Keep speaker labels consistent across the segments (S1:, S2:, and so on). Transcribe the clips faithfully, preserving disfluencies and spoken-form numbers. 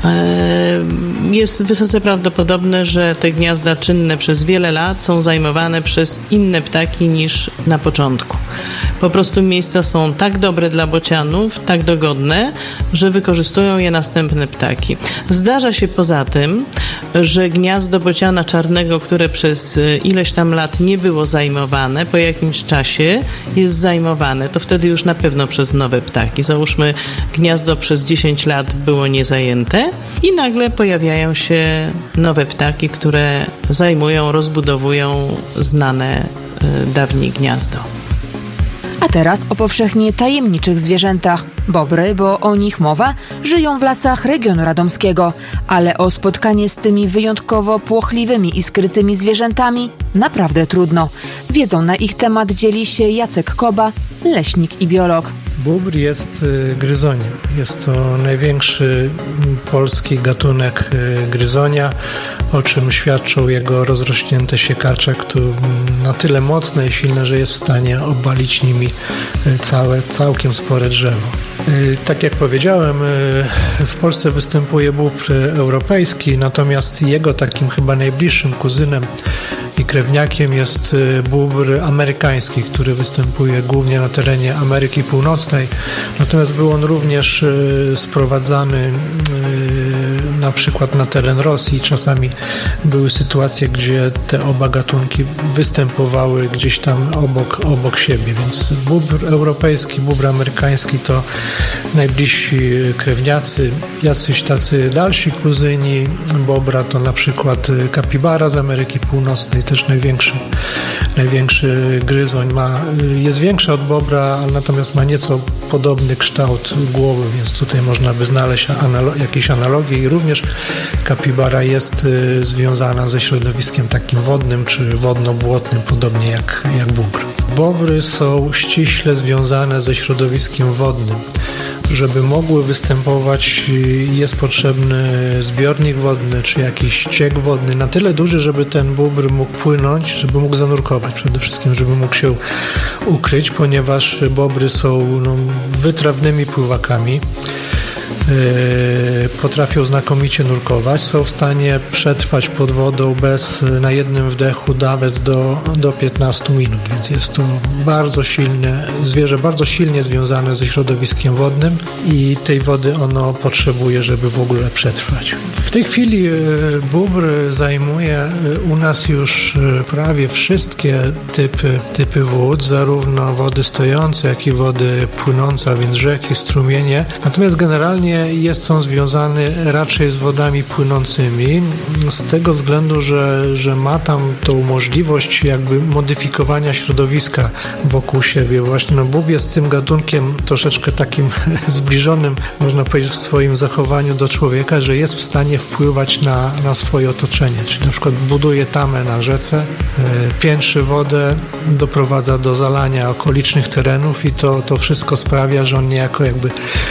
S1: Jest wysoce prawdopodobne, że te gniazda czynne przez wiele lat są zajmowane przez inne ptaki niż na początku. Po prostu miejsca są tak dobre dla bocianów, tak dogodne, że wykorzystują je następne ptaki. Zdarza się poza tym, że gniazdo bociana czarnego, które przez ileś tam lat nie było zajmowane, po jakimś czasie jest zajmowane. To wtedy już na pewno przez nowe ptaki. Załóżmy, gniazdo przez dziesięć lat było niezajęte i nagle pojawiają się nowe ptaki, które zajmują, rozbudowują znane y, dawniej gniazdo.
S2: A teraz o powszechnie tajemniczych zwierzętach. Bobry, bo o nich mowa, żyją w lasach regionu radomskiego, ale o spotkanie z tymi wyjątkowo płochliwymi i skrytymi zwierzętami naprawdę trudno. Wiedzą na ich temat dzieli się Jacek Koba, leśnik i biolog.
S3: Bóbr jest gryzoniem. Jest to największy polski gatunek gryzonia, o czym świadczą jego rozrośnięte siekacze, które na tyle mocne i silne, że jest w stanie obalić nimi całe, całkiem spore drzewo. Tak jak powiedziałem, w Polsce występuje bóbr europejski, natomiast jego takim chyba najbliższym kuzynem i krewniakiem jest bóbr amerykański, który występuje głównie na terenie Ameryki Północnej. Natomiast był on również sprowadzany na przykład na teren Rosji. Czasami były sytuacje, gdzie te oba gatunki występowały gdzieś tam obok, obok siebie. Więc bóbr europejski, bóbr amerykański to najbliżsi krewniacy. Jacyś tacy dalsi kuzyni bobra to na przykład kapibara z Ameryki Północnej, też największy, największy gryzoń. Ma, jest większy od bobra, ale natomiast ma nieco podobny kształt głowy, więc tutaj można by znaleźć analo- jakieś analogie i również kapibara jest y, związana ze środowiskiem takim wodnym czy wodno-błotnym, podobnie jak, jak bóbr. Bobry są ściśle związane ze środowiskiem wodnym. Żeby mogły występować, jest potrzebny zbiornik wodny czy jakiś ciek wodny na tyle duży, żeby ten bóbr mógł płynąć, żeby mógł zanurkować przede wszystkim, żeby mógł się ukryć, ponieważ bobry są no, wytrawnymi pływakami. Potrafią znakomicie nurkować, są w stanie przetrwać pod wodą bez na jednym wdechu nawet do, do piętnastu minut, więc jest to bardzo silne zwierzę, bardzo silnie związane ze środowiskiem wodnym i tej wody ono potrzebuje, żeby w ogóle przetrwać. W tej chwili bóbr zajmuje u nas już prawie wszystkie typy, typy wód, zarówno wody stojące, jak i wody płynące, a więc rzeki, strumienie. Natomiast generalnie jest on związany raczej z wodami płynącymi, z tego względu, że, że ma tam tą możliwość jakby modyfikowania środowiska wokół siebie. Właśnie no, bóbr jest tym gatunkiem troszeczkę takim zbliżonym, można powiedzieć, w swoim zachowaniu do człowieka, że jest w stanie wpływać na, na swoje otoczenie. Czyli na przykład buduje tamę na rzece, piętrzy wodę, doprowadza do zalania okolicznych terenów i to, to wszystko sprawia, że on niejako jakby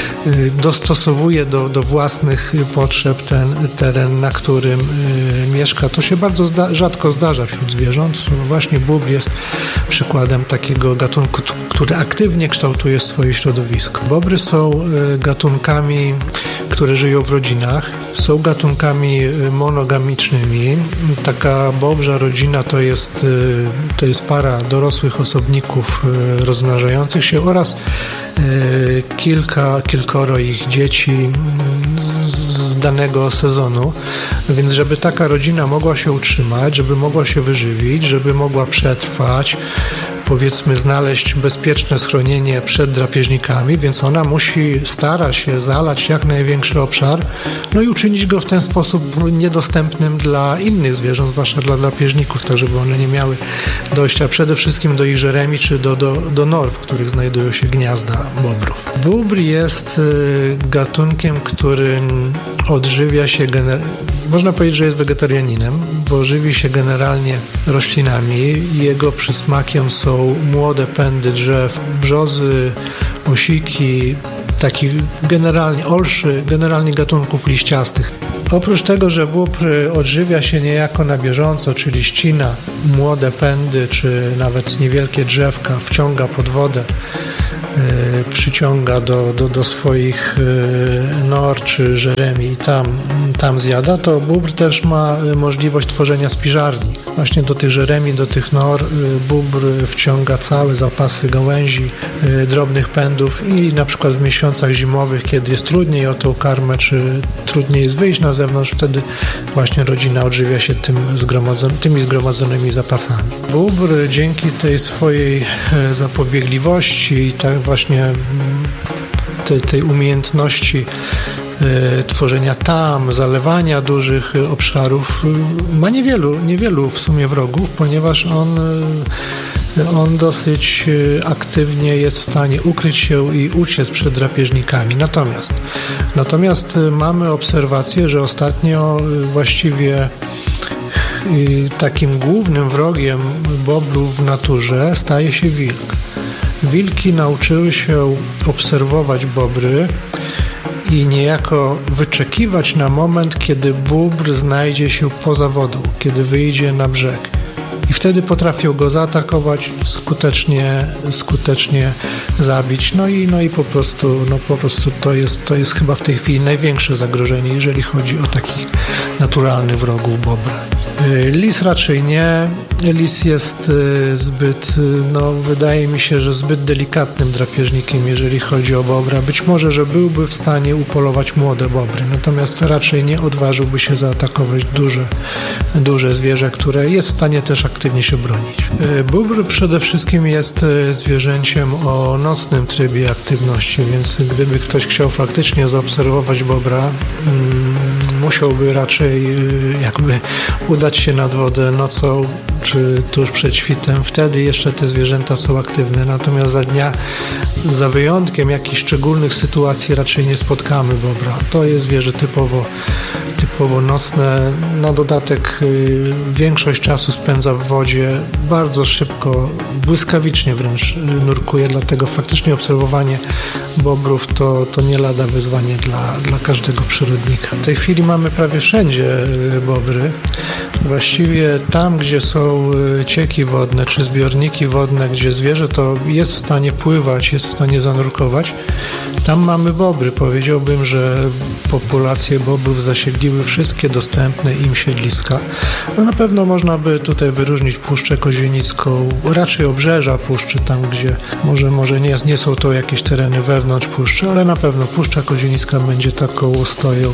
S3: dostosowuje do, do własnych potrzeb ten teren, na którym y, mieszka. To się bardzo zda- rzadko zdarza wśród zwierząt. Właśnie bóbr jest przykładem takiego gatunku, t- który aktywnie kształtuje swoje środowisko. Bobry są y, gatunkami, które żyją w rodzinach. Są gatunkami monogamicznymi. Taka bobrza rodzina to jest, y, to jest para dorosłych osobników y, rozmnażających się oraz y, kilka, kilkoro ich dzieci z, z danego sezonu. Więc żeby taka rodzina mogła się utrzymać, żeby mogła się wyżywić, żeby mogła przetrwać, powiedzmy znaleźć bezpieczne schronienie przed drapieżnikami, więc ona musi stara się zalać jak największy obszar, no i uczynić go w ten sposób niedostępnym dla innych zwierząt, zwłaszcza dla drapieżników, tak żeby one nie miały dojścia przede wszystkim do ich żeremi czy do, do, do nor, w których znajdują się gniazda bobrów. Bóbr jest gatunkiem, który odżywia się gener- można powiedzieć, że jest wegetarianinem, bo żywi się generalnie roślinami. Jego przysmakiem są młode pędy drzew, brzozy, osiki, takich generalnie olszy, generalnie gatunków liściastych. Oprócz tego, że bóbr odżywia się niejako na bieżąco, czyli ścina młode pędy, czy nawet niewielkie drzewka, wciąga pod wodę przyciąga do, do, do swoich nor czy żeremi i tam, tam zjada, to bóbr też ma możliwość tworzenia spiżarni. Właśnie do tych żeremi, do tych nor bóbr wciąga całe zapasy gałęzi, drobnych pędów i na przykład w miesiącach zimowych, kiedy jest trudniej o tą karmę, czy trudniej jest wyjść na zewnątrz, wtedy właśnie rodzina odżywia się tym zgromadzon- tymi zgromadzonymi zapasami. Bóbr dzięki tej swojej zapobiegliwości i tak właśnie tej, tej umiejętności tworzenia tam, zalewania dużych obszarów ma niewielu, niewielu w sumie wrogów, ponieważ on on dosyć aktywnie jest w stanie ukryć się i uciec przed drapieżnikami. Natomiast, natomiast mamy obserwację, że ostatnio właściwie takim głównym wrogiem bobrów w naturze staje się wilk. Wilki nauczyły się obserwować bobry i niejako wyczekiwać na moment, kiedy bóbr znajdzie się poza wodą, kiedy wyjdzie na brzeg. I wtedy potrafią go zaatakować, skutecznie, skutecznie zabić. No i, no i po prostu, no po prostu to jest, to jest chyba w tej chwili największe zagrożenie, jeżeli chodzi o takich naturalnych wrogów bobra. Lis raczej nie. Lis jest zbyt, no wydaje mi się, że zbyt delikatnym drapieżnikiem, jeżeli chodzi o bobra. Być może, że byłby w stanie upolować młode bobry, natomiast raczej nie odważyłby się zaatakować duże, duże zwierzę, które jest w stanie też aktywnie się bronić. Bóbr przede wszystkim jest zwierzęciem o nocnym trybie aktywności, więc gdyby ktoś chciał faktycznie zaobserwować bobra, musiałby raczej jakby udać się nad wodę nocą czy tuż przed świtem. Wtedy jeszcze te zwierzęta są aktywne, natomiast za dnia, za wyjątkiem jakichś szczególnych sytuacji, raczej nie spotkamy bobra. To jest zwierzę typowo, typowo nocne. Na dodatek y, większość czasu spędza w wodzie, bardzo szybko, błyskawicznie wręcz nurkuje, dlatego faktycznie obserwowanie bobrów to, to nie lada wyzwanie dla, dla każdego przyrodnika. W tej chwili mamy prawie wszędzie bobry. Właściwie tam, gdzie są cieki wodne czy zbiorniki wodne, gdzie zwierzę to jest w stanie pływać, jest w stanie zanurkować, tam mamy bobry. Powiedziałbym, że populacje bobrów zasiedliły wszystkie dostępne im siedliska. No na pewno można by tutaj wyróżnić Puszczę Kozienicką, raczej obrzeża puszczy, tam gdzie może, może nie, nie są to jakieś tereny wewnątrz puszczy, ale na pewno Puszcza Kozienicka będzie taką ostoją.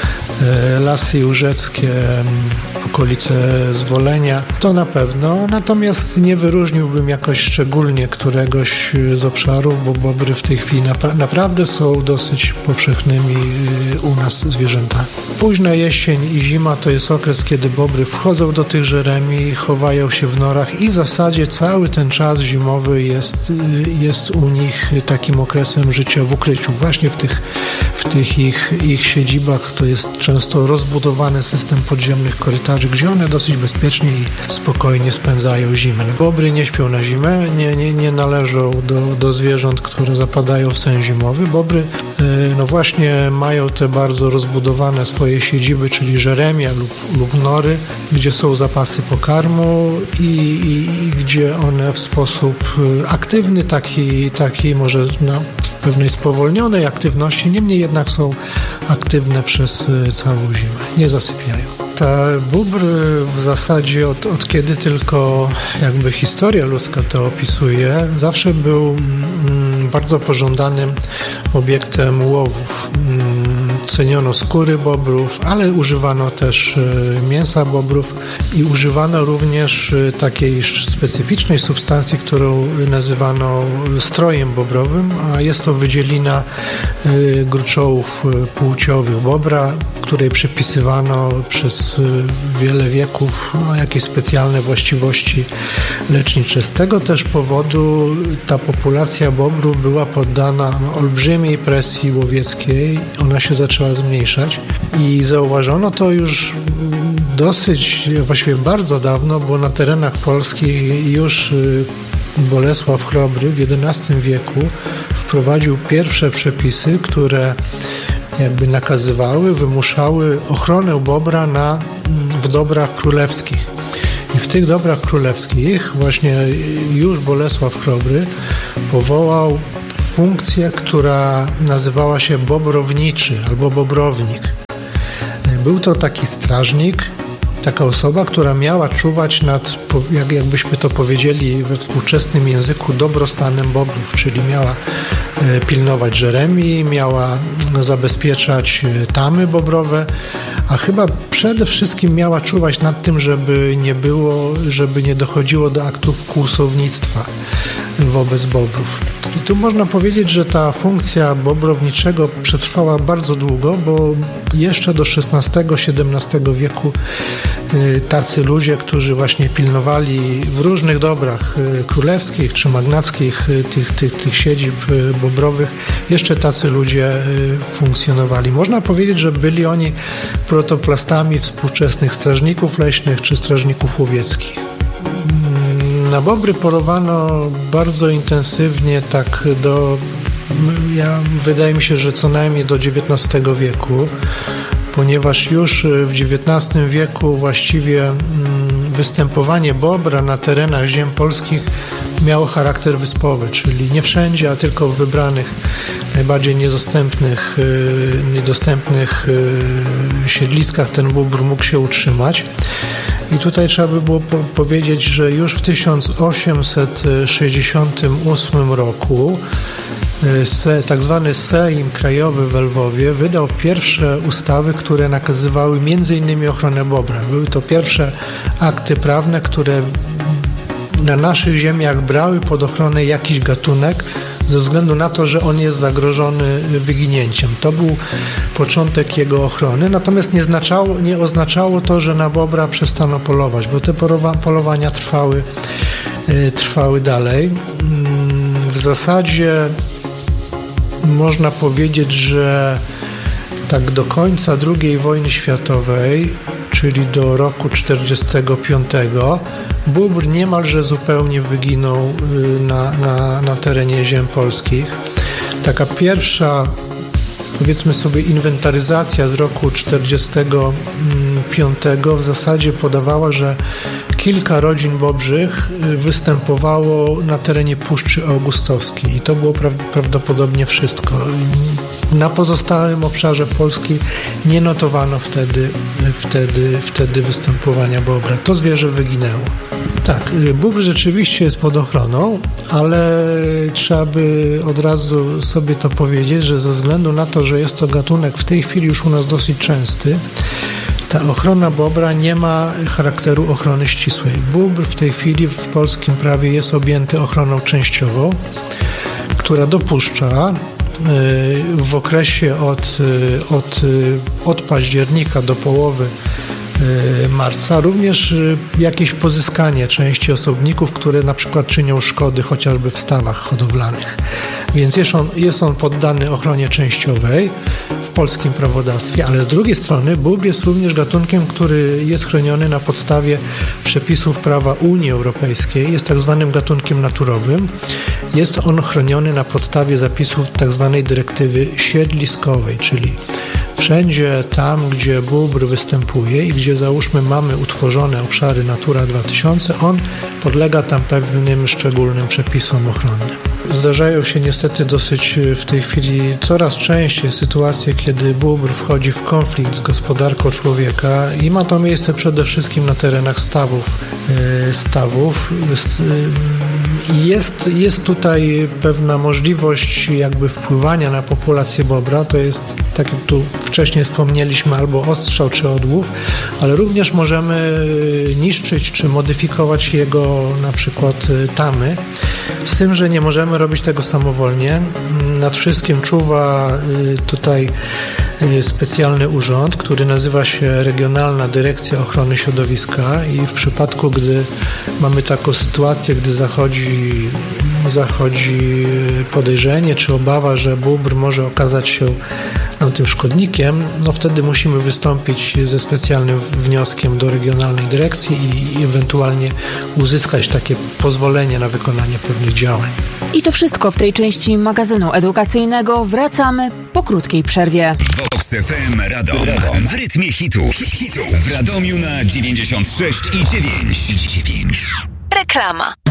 S3: Lasy Łużeckie, okolice Zwolenia, to na pewno. Natomiast nie wyróżniłbym jakoś szczególnie któregoś z obszarów, bo bobry w tej chwili napra- naprawdę są dosyć powszechnymi u nas zwierzętami. Późna jesień i zima to jest okres, kiedy bobry wchodzą do tych żeremi, chowają się w norach i w zasadzie cały ten czas zimowy jest, jest u nich takim okresem życia w ukryciu. Właśnie w tych, w tych ich, ich siedzibach to jest często rozbudowany system podziemnych korytarzy, gdzie one dosyć bezpiecznie i spokojnie spędzają zimę. Bobry nie śpią na zimę, nie, nie, nie należą do, do zwierząt, które zapadają w sen zimowy. Bobry no właśnie mają te bardzo rozbudowane swoje siedziby, czyli żeremia lub, lub nory, gdzie są zapasy pokarmu i, i, i gdzie one w sposób aktywny, taki, taki może na pewnej spowolnionej aktywności, niemniej jednak są aktywne przez całą zimę, nie zasypiają. Ta bóbr w zasadzie od, od kiedy tylko jakby historia ludzka to opisuje, zawsze był mm, bardzo pożądanym obiektem łowów. Mm, ceniono skóry bobrów, ale używano też mięsa bobrów i używano również takiej specyficznej substancji, którą nazywano strojem bobrowym, a jest to wydzielina gruczołów płciowych bobra, której przypisywano przez wiele wieków no, jakieś specjalne właściwości lecznicze. Z tego też powodu ta populacja bobrów była poddana no, olbrzymiej presji łowieckiej. Ona się zaczęła zmniejszać i zauważono to już dosyć, właściwie bardzo dawno, bo na terenach Polski już Bolesław Chrobry w jedenastym wieku wprowadził pierwsze przepisy, które jakby nakazywały, wymuszały ochronę bobra na, w dobrach królewskich. I w tych dobrach królewskich właśnie już Bolesław Chrobry powołał funkcję, która nazywała się bobrowniczy albo bobrownik. Był to taki strażnik, taka osoba, która miała czuwać nad, jak, jakbyśmy to powiedzieli we współczesnym języku, dobrostanem bobrów, czyli miała pilnować żeremii, miała zabezpieczać tamy bobrowe, a chyba przede wszystkim miała czuwać nad tym, żeby nie było, żeby nie dochodziło do aktów kłusownictwa wobec bobrów. I tu można powiedzieć, że ta funkcja bobrowniczego przetrwała bardzo długo, bo jeszcze do szesnastego siedemnastego wieku tacy ludzie, którzy właśnie pilnowali w różnych dobrach królewskich czy magnackich tych, tych, tych siedzib bobrowych, jeszcze tacy ludzie funkcjonowali. Można powiedzieć, że byli oni protoplastami współczesnych strażników leśnych czy strażników łowieckich. Na bobry polowano bardzo intensywnie, tak do, ja, wydaje mi się, że co najmniej do dziewiętnastego wieku, ponieważ już w dziewiętnastym wieku właściwie występowanie bobra na terenach ziem polskich miało charakter wyspowy, czyli nie wszędzie, a tylko w wybranych, najbardziej niedostępnych, niedostępnych siedliskach ten bóbr mógł się utrzymać. I tutaj trzeba by było po- powiedzieć, że już w tysiąc osiemset sześćdziesiątym ósmym roku se, tak zwany Sejm Krajowy w Lwowie wydał pierwsze ustawy, które nakazywały między innymi ochronę bobra. Były to pierwsze akty prawne, które na naszych ziemiach brały pod ochronę jakiś gatunek ze względu na to, że on jest zagrożony wyginięciem. To był początek jego ochrony, natomiast nie, znaczało, nie oznaczało to, że na bobra przestano polować, bo te polowania trwały, trwały dalej. W zasadzie można powiedzieć, że tak do końca drugiej wojny światowej, czyli do roku czterdziestego piątego, bóbr niemalże zupełnie wyginął na, na, na terenie ziem polskich. Taka pierwsza, powiedzmy sobie, inwentaryzacja z roku czterdziestego piątego w zasadzie podawała, że kilka rodzin bobrzych występowało na terenie Puszczy Augustowskiej i to było pra- prawdopodobnie wszystko. Na pozostałym obszarze Polski nie notowano wtedy, wtedy, wtedy występowania bobra. To zwierzę wyginęło. Tak, bóbr rzeczywiście jest pod ochroną, ale trzeba by od razu sobie to powiedzieć, że ze względu na to, że jest to gatunek w tej chwili już u nas dosyć częsty, ta ochrona bobra nie ma charakteru ochrony ścisłej. Bóbr w tej chwili w polskim prawie jest objęty ochroną częściową, która dopuszcza w okresie od, od, od października do połowy marca również jakieś pozyskanie części osobników, które na przykład czynią szkody chociażby w stawach hodowlanych. Więc jest on, jest on poddany ochronie częściowej w polskim prawodawstwie, ale z drugiej strony bóbr jest również gatunkiem, który jest chroniony na podstawie przepisów prawa Unii Europejskiej, jest tak zwanym gatunkiem naturowym. Jest on chroniony na podstawie zapisów tak zwanej dyrektywy siedliskowej, czyli wszędzie tam, gdzie bóbr występuje i gdzie załóżmy mamy utworzone obszary Natura dwa tysiące, on podlega tam pewnym szczególnym przepisom ochronnym. Zdarzają się niestety dosyć w tej chwili coraz częściej sytuacje, kiedy bóbr wchodzi w konflikt z gospodarką człowieka i ma to miejsce przede wszystkim na terenach stawów. stawów. Jest, jest tutaj pewna możliwość jakby wpływania na populację bobra, to jest, tak jak tu wcześniej wspomnieliśmy, albo odstrzał czy odłów, ale również możemy niszczyć czy modyfikować jego na przykład tamy, z tym, że nie możemy robić tego samowolnie. Nad wszystkim czuwa tutaj specjalny urząd, który nazywa się Regionalna Dyrekcja Ochrony Środowiska i w przypadku, gdy mamy taką sytuację, gdy zachodzi, zachodzi podejrzenie czy obawa, że bóbr może okazać się no, tym szkodnikiem, no wtedy musimy wystąpić ze specjalnym wnioskiem do Regionalnej Dyrekcji i ewentualnie uzyskać takie pozwolenie na wykonanie pewnych działań.
S2: I to wszystko w tej części magazynu edukacyjnego. Wracamy po krótkiej przerwie.
S4: Vox F M Radom. Radom. W rytmie hitów. Hitów. W Radomiu na dziewięćdziesiąt sześć i dziewięć.
S5: Reklama.